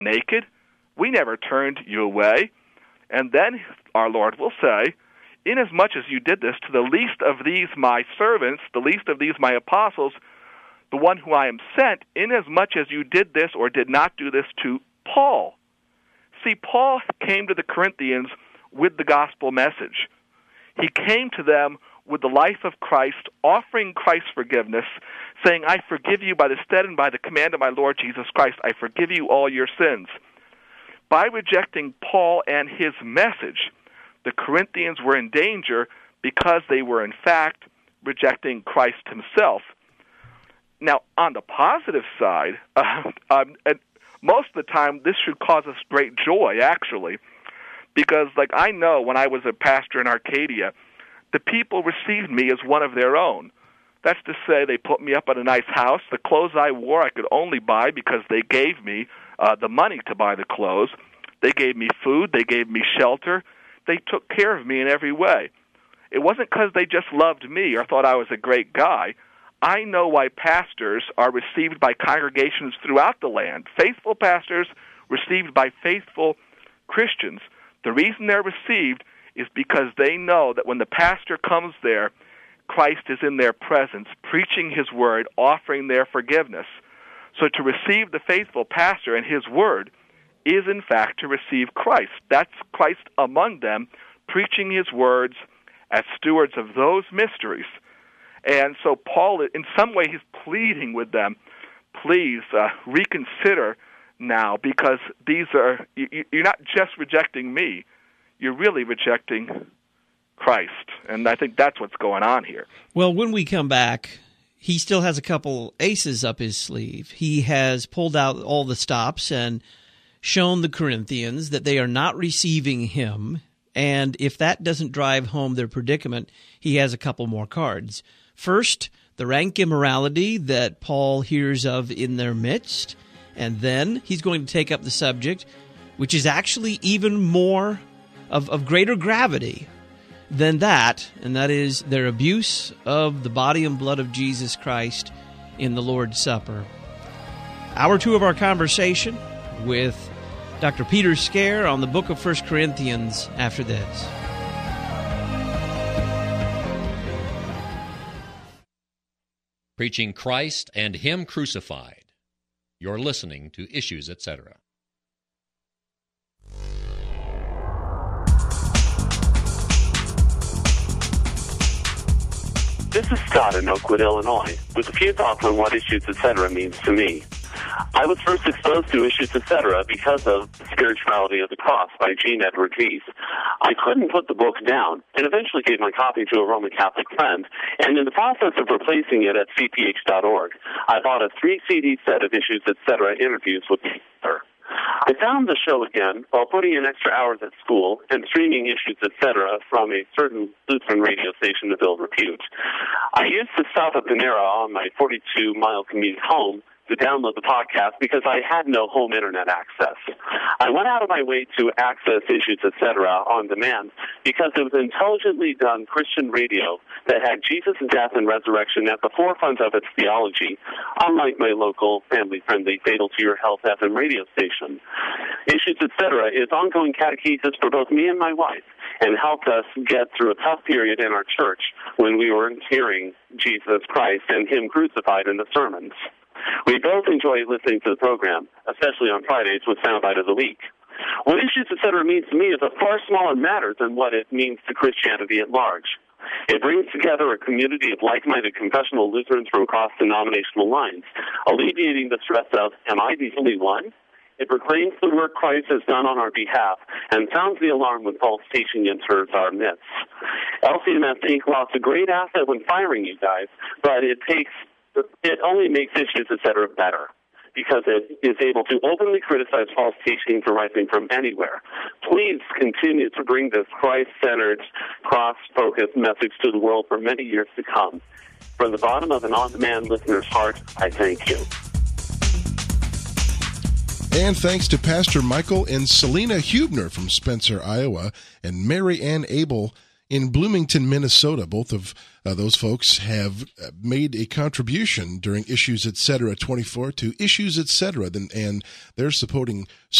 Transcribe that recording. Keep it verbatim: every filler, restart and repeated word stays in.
naked. We never turned you away. And then our Lord will say, inasmuch as you did this to the least of these my servants, the least of these my apostles, the one who I am sent, inasmuch as you did this or did not do this to Paul. See, Paul came to the Corinthians with the gospel message. He came to them with the life of Christ, offering Christ's forgiveness, saying, I forgive you by the stead and by the command of my Lord Jesus Christ. I forgive you all your sins. By rejecting Paul and his message, the Corinthians were in danger because they were, in fact, rejecting Christ himself. Now, on the positive side, uh, um, and most of the time, this should cause us great joy, actually, because, like, I know when I was a pastor in Arcadia, the people received me as one of their own. That's to say, they put me up in a nice house. The clothes I wore I could only buy because they gave me uh, the money to buy the clothes. They gave me food. They gave me shelter. They took care of me in every way. It wasn't because they just loved me or thought I was a great guy. I know why pastors are received by congregations throughout the land. Faithful pastors received by faithful Christians. The reason they're received is because they know that when the pastor comes there, Christ is in their presence, preaching his word, offering their forgiveness. So to receive the faithful pastor and his word is, in fact, to receive Christ. That's Christ among them, preaching his words as stewards of those mysteries. And so Paul, in some way, he's pleading with them, please uh, reconsider now, because these are, you, you're not just rejecting me, you're really rejecting Christ. And I think that's what's going on here. Well, when we come back, he still has a couple aces up his sleeve. He has pulled out all the stops and shown the Corinthians that they are not receiving him. And if that doesn't drive home their predicament, he has a couple more cards. First, the rank immorality that Paul hears of in their midst. And then he's going to take up the subject, which is actually even more of, of greater gravity than that, and that is their abuse of the body and blood of Jesus Christ in the Lord's Supper. Hour two of our conversation with Doctor Peter Scaer on the book of First Corinthians after this. Preaching Christ and Him crucified. You're listening to Issues, et cetera. This is Scott in Oakwood, Illinois, with a few thoughts on what Issues, et cetera means to me. I was first exposed to Issues, et cetera because of Spirituality of the Cross by Jean Edward Rees. I couldn't put the book down and eventually gave my copy to a Roman Catholic friend, and in the process of replacing it at c p h dot org, I bought a three C D set of Issues, et cetera interviews with her. I found the show again while putting in extra hours at school and streaming Issues, et cetera from a certain Lutheran radio station of ill repute. I used to stop at Panera on my forty-two mile commute home to download the podcast because I had no home internet access. I went out of my way to access Issues, et cetera on demand because it was intelligently done Christian radio that had Jesus' death and resurrection at the forefront of its theology, unlike my local family-friendly Fatal to Your Health F M radio station. Issues, et cetera is ongoing catechesis for both me and my wife, and helped us get through a tough period in our church when we weren't hearing Jesus Christ and Him crucified in the sermons. We both enjoy listening to the program, especially on Fridays with Soundbite of the Week. What Issues, et cetera means to me is a far smaller matter than what it means to Christianity at large. It brings together a community of like-minded confessional Lutherans from across denominational lines, alleviating the stress of, am I the only one? It proclaims the work Christ has done on our behalf and sounds the alarm when false teaching enters our midst. L C M S Incorporated lost a great asset when firing you guys, but it takes it only makes Issues, et cetera better because it is able to openly criticize false teachings arising from anywhere. Please continue to bring this Christ-centered, cross-focused message to the world for many years to come. From the bottom of an on-demand listener's heart, I thank you. And thanks to Pastor Michael and Selena Hubner from Spencer, Iowa, and Mary Ann Abel in Bloomington, Minnesota. Both of uh, those folks have made a contribution during Issues Etc. twenty-four to Issues Etc. And they're supporting